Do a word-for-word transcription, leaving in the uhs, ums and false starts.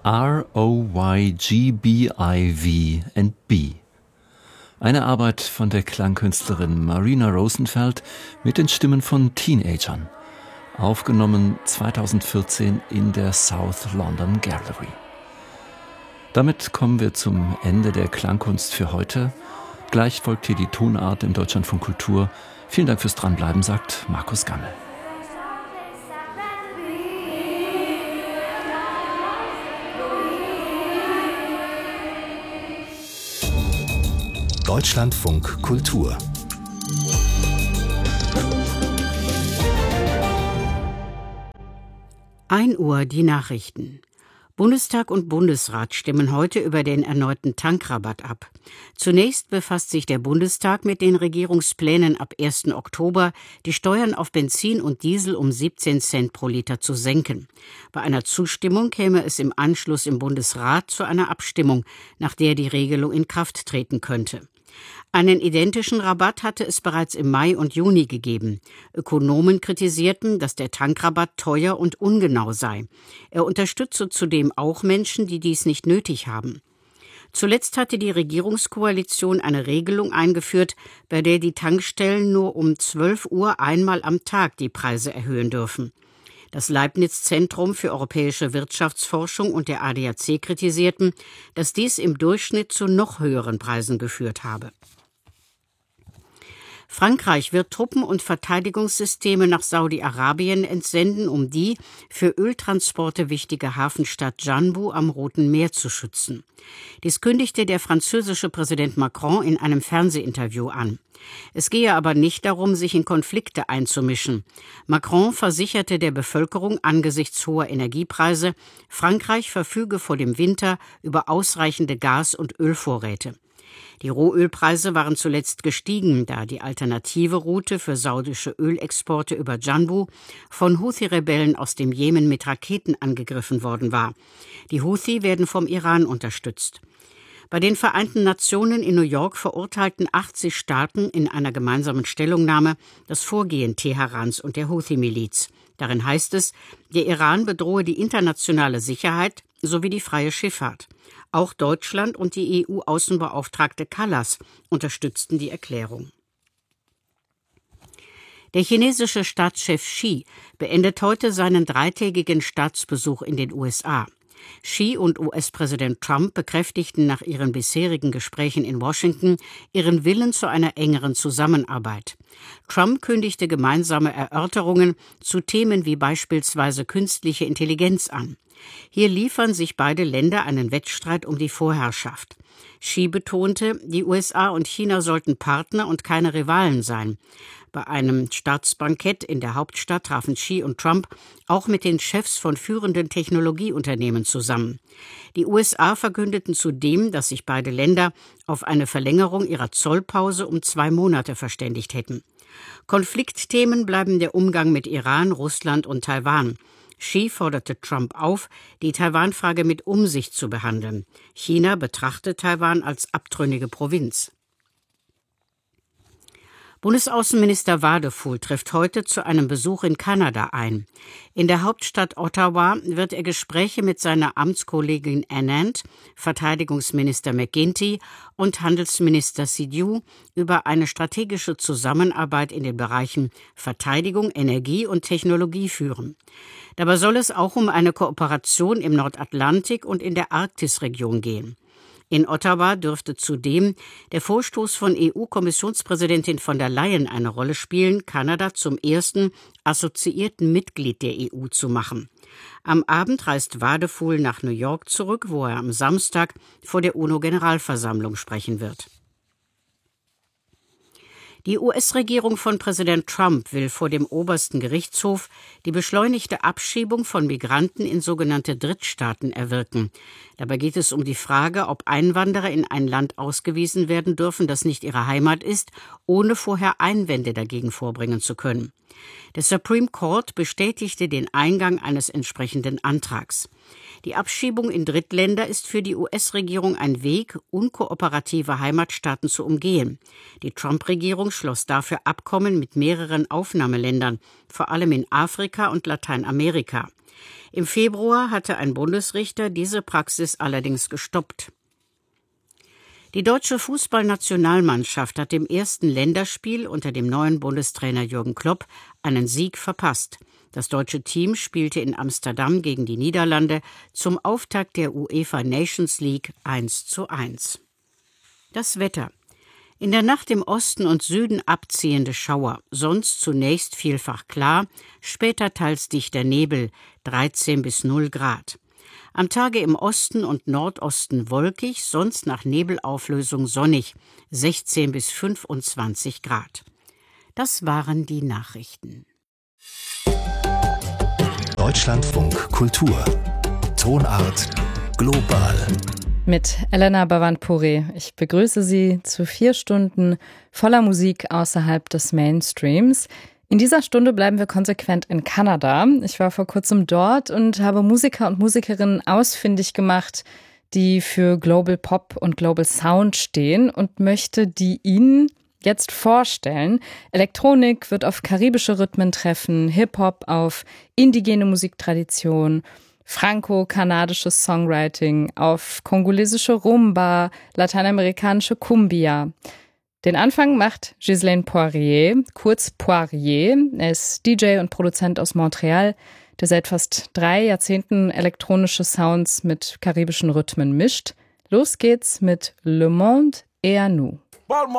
R O Y G B I V and B. Eine Arbeit von der Klangkünstlerin Marina Rosenfeld mit den Stimmen von Teenagern. Aufgenommen zweitausendvierzehn in der South London Gallery. Damit kommen wir zum Ende der Klangkunst für heute. Gleich folgt hier die Tonart im Deutschlandfunk Kultur. Vielen Dank fürs Dranbleiben, sagt Markus Gammel. Deutschlandfunk Kultur. ein Uhr die Nachrichten. Bundestag und Bundesrat stimmen heute über den erneuten Tankrabatt ab. Zunächst befasst sich der Bundestag mit den Regierungsplänen, ab ersten Oktober die Steuern auf Benzin und Diesel um siebzehn Cent pro Liter zu senken. Bei einer Zustimmung käme es im Anschluss im Bundesrat zu einer Abstimmung, nach der die Regelung in Kraft treten könnte. Einen identischen Rabatt hatte es bereits im Mai und Juni gegeben. Ökonomen kritisierten, dass der Tankrabatt teuer und ungenau sei. Er unterstütze zudem auch Menschen, die dies nicht nötig haben. Zuletzt hatte die Regierungskoalition eine Regelung eingeführt, bei der die Tankstellen nur um zwölf Uhr einmal am Tag die Preise erhöhen dürfen. Das Leibniz-Zentrum für europäische Wirtschaftsforschung und der A D A C kritisierten, dass dies im Durchschnitt zu noch höheren Preisen geführt habe. Frankreich wird Truppen und Verteidigungssysteme nach Saudi-Arabien entsenden, um die für Öltransporte wichtige Hafenstadt Dschanbu am Roten Meer zu schützen. Dies kündigte der französische Präsident Macron in einem Fernsehinterview an. Es gehe aber nicht darum, sich in Konflikte einzumischen. Macron versicherte der Bevölkerung angesichts hoher Energiepreise, Frankreich verfüge vor dem Winter über ausreichende Gas- und Ölvorräte. Die Rohölpreise waren zuletzt gestiegen, da die alternative Route für saudische Ölexporte über Dschanbu von Houthi-Rebellen aus dem Jemen mit Raketen angegriffen worden war. Die Houthi werden vom Iran unterstützt. Bei den Vereinten Nationen in New York verurteilten achtzig Staaten in einer gemeinsamen Stellungnahme das Vorgehen Teherans und der Houthi-Miliz. Darin heißt es, der Iran bedrohe die internationale Sicherheit sowie die freie Schifffahrt. Auch Deutschland und die E U-Außenbeauftragte Kallas unterstützten die Erklärung. Der chinesische Staatschef Xi beendet heute seinen dreitägigen Staatsbesuch in den U S A. Xi und U S-Präsident Trump bekräftigten nach ihren bisherigen Gesprächen in Washington ihren Willen zu einer engeren Zusammenarbeit. Trump kündigte gemeinsame Erörterungen zu Themen wie beispielsweise künstliche Intelligenz an. Hier liefern sich beide Länder einen Wettstreit um die Vorherrschaft. Xi betonte, die U S A und China sollten Partner und keine Rivalen sein. Bei einem Staatsbankett in der Hauptstadt trafen Xi und Trump auch mit den Chefs von führenden Technologieunternehmen zusammen. Die U S A verkündeten zudem, dass sich beide Länder auf eine Verlängerung ihrer Zollpause um zwei Monate verständigt hätten. Konfliktthemen bleiben der Umgang mit Iran, Russland und Taiwan. Xi forderte Trump auf, die Taiwan-Frage mit Umsicht zu behandeln. China betrachtet Taiwan als abtrünnige Provinz. Bundesaußenminister Wadefuhl trifft heute zu einem Besuch in Kanada ein. In der Hauptstadt Ottawa wird er Gespräche mit seiner Amtskollegin Anand, Verteidigungsminister McGuinty und Handelsminister Sidiou über eine strategische Zusammenarbeit in den Bereichen Verteidigung, Energie und Technologie führen. Dabei soll es auch um eine Kooperation im Nordatlantik und in der Arktisregion gehen. In Ottawa dürfte zudem der Vorstoß von E U-Kommissionspräsidentin von der Leyen eine Rolle spielen, Kanada zum ersten assoziierten Mitglied der E U zu machen. Am Abend reist Wadefuhl nach New York zurück, wo er am Samstag vor der UNO-Generalversammlung sprechen wird. Die U S-Regierung von Präsident Trump will vor dem obersten Gerichtshof die beschleunigte Abschiebung von Migranten in sogenannte Drittstaaten erwirken. Dabei geht es um die Frage, ob Einwanderer in ein Land ausgewiesen werden dürfen, das nicht ihre Heimat ist, ohne vorher Einwände dagegen vorbringen zu können. Der Supreme Court bestätigte den Eingang eines entsprechenden Antrags. Die Abschiebung in Drittländer ist für die U S-Regierung ein Weg, unkooperative Heimatstaaten zu umgehen. Die Trump-Regierung schloss dafür Abkommen mit mehreren Aufnahmeländern, vor allem in Afrika und Lateinamerika. Im Februar hatte ein Bundesrichter diese Praxis allerdings gestoppt. Die deutsche Fußballnationalmannschaft hat im ersten Länderspiel unter dem neuen Bundestrainer Jürgen Klopp einen Sieg verpasst. Das deutsche Team spielte in Amsterdam gegen die Niederlande zum Auftakt der UEFA Nations League eins zu eins. Das Wetter. In der Nacht im Osten und Süden abziehende Schauer, sonst zunächst vielfach klar, später teils dichter Nebel, dreizehn bis null Grad. Am Tage im Osten und Nordosten wolkig, sonst nach Nebelauflösung sonnig, sechzehn bis fünfundzwanzig Grad. Das waren die Nachrichten. Deutschlandfunk Kultur. Tonart global. Mit Elena Bavand-Pouré. Ich begrüße Sie zu vier Stunden voller Musik außerhalb des Mainstreams. In dieser Stunde bleiben wir konsequent in Kanada. Ich war vor kurzem dort und habe Musiker und Musikerinnen ausfindig gemacht, die für Global Pop und Global Sound stehen und möchte die Ihnen jetzt vorstellen. Elektronik wird auf karibische Rhythmen treffen, Hip-Hop auf indigene Musiktradition, franco-kanadisches Songwriting auf kongolesische Rumba, lateinamerikanische Cumbia. Den Anfang macht Ghislaine Poirier, kurz Poirier. Er ist D J und Produzent aus Montreal, der seit fast drei Jahrzehnten elektronische Sounds mit karibischen Rhythmen mischt. Los geht's mit Le Monde et à nous.